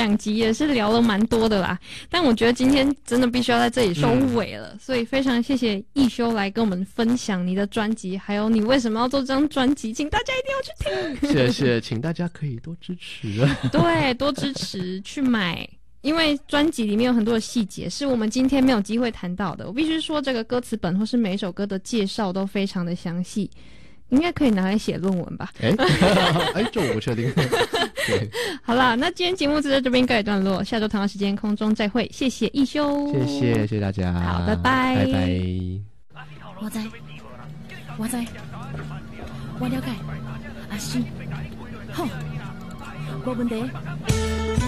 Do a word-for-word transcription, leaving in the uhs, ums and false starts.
两集也是聊了蛮多的啦，但我觉得今天真的必须要在这里收尾了，嗯、所以非常谢谢亦修来跟我们分享你的专辑，还有你为什么要做这张专辑，请大家一定要去听。 谢谢，请大家可以多支持。 对，多支持，去买。因为专辑里面有很多的细节是我们今天没有机会谈到的，我必须说这个歌词本或是每一首歌的介绍都非常的详细，应该可以拿来写论文吧？哎、 欸欸，这我不确定。对， 好啦，那今天节目就在这边告一段落，下周同样时间空中再会，谢谢亦修， 谢谢谢谢大家， 好，拜拜， 拜拜。 我知，我知，我了解，阿信，好，没问题。